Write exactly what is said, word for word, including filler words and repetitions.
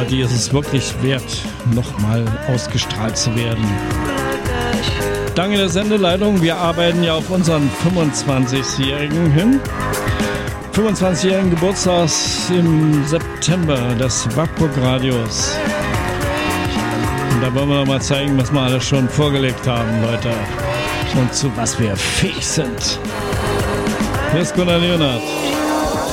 die ist es wirklich wert, nochmal ausgestrahlt zu werden. Danke der Sendeleitung. Wir arbeiten ja auf unseren fünfundzwanzigjährigen hin. fünfundzwanzigjährigen Geburtstag im September des Wartburg-Radios. Und da wollen wir noch mal zeigen, was wir alles schon vorgelegt haben, Leute. Und zu was wir fähig sind. Hier ist Gunnar Leonhardt.